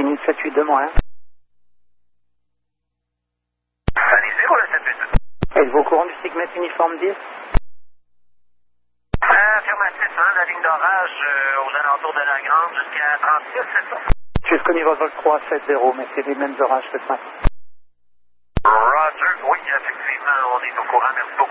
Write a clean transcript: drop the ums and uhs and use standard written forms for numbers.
Ligne 78 de Montréal. Allez-y pour le 782. Êtes-vous au courant du segment uniforme 10? Affirmatif, hein, la ligne d'orage aux alentours de la Grande jusqu'à 36, c'est ça? J'ai connu votre vol 370, mais c'est les mêmes orages que ce matin. Roger, oui, effectivement, on est au courant, merci beaucoup.